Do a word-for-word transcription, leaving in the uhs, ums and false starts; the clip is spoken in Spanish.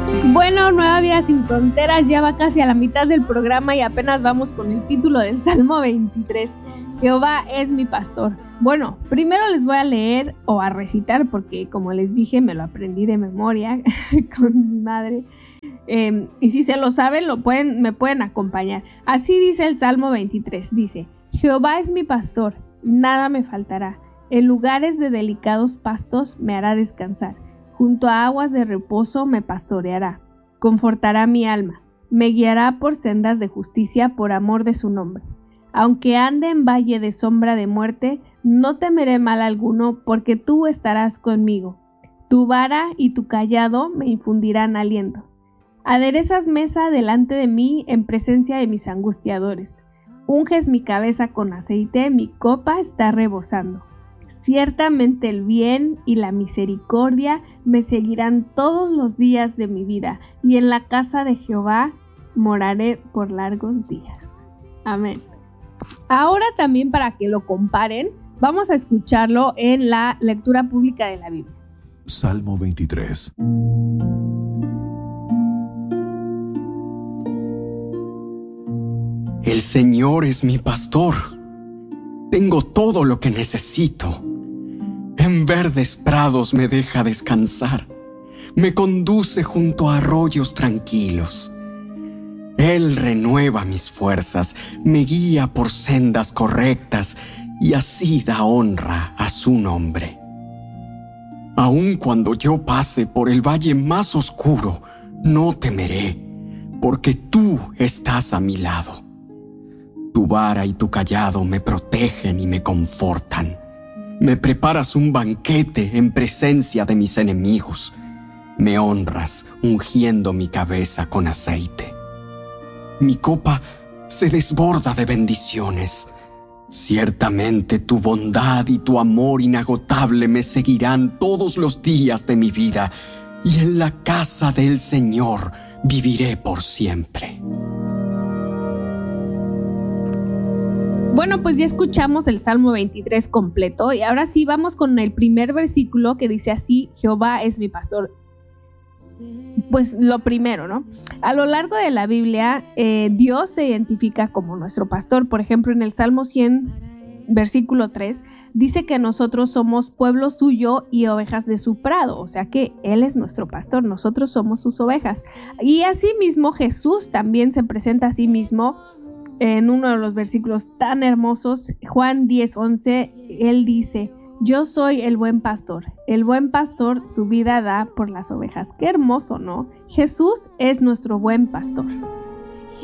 Bueno, Nueva Vida Sin Fronteras ya va casi a la mitad del programa y apenas vamos con el título del Salmo veintitrés. Jehová es mi pastor. Bueno, primero les voy a leer o a recitar porque, como les dije, me lo aprendí de memoria con mi madre. Eh, y si se lo saben, lo pueden, me pueden acompañar. Así dice el Salmo veintitrés. Dice: Jehová es mi pastor, nada me faltará. En lugares de delicados pastos me hará descansar. Junto a aguas de reposo me pastoreará. Confortará mi alma. Me guiará por sendas de justicia por amor de su nombre. Aunque ande en valle de sombra de muerte, no temeré mal alguno, porque tú estarás conmigo. Tu vara y tu cayado me infundirán aliento. Aderezas mesa delante de mí en presencia de mis angustiadores. Unges mi cabeza con aceite, mi copa está rebosando. Ciertamente el bien y la misericordia me seguirán todos los días de mi vida, y en la casa de Jehová moraré por largos días. Amén. Ahora también, para que lo comparen, vamos a escucharlo en la lectura pública de la Biblia. Salmo veintitrés. El Señor es mi pastor. Tengo todo lo que necesito. En verdes prados me deja descansar. Me conduce junto a arroyos tranquilos. Él renueva mis fuerzas, me guía por sendas correctas y así da honra a su nombre. Aun cuando yo pase por el valle más oscuro, no temeré, porque tú estás a mi lado. Tu vara y tu cayado me protegen y me confortan. Me preparas un banquete en presencia de mis enemigos. Me honras ungiendo mi cabeza con aceite. Mi copa se desborda de bendiciones. Ciertamente tu bondad y tu amor inagotable me seguirán todos los días de mi vida, y en la casa del Señor viviré por siempre. Bueno, pues ya escuchamos el Salmo veintitrés completo y ahora sí vamos con el primer versículo que dice así: Jehová es mi pastor. Pues lo primero, ¿no? A lo largo de la Biblia, eh, Dios se identifica como nuestro pastor. Por ejemplo, en el Salmo cien, versículo tres, dice que nosotros somos pueblo suyo y ovejas de su prado. O sea que Él es nuestro pastor, nosotros somos sus ovejas. Y asimismo, Jesús también se presenta a sí mismo en uno de los versículos tan hermosos. Juan diez once, Él dice: yo soy el buen pastor. El buen pastor su vida da por las ovejas. Qué hermoso, ¿no? Jesús es nuestro buen pastor.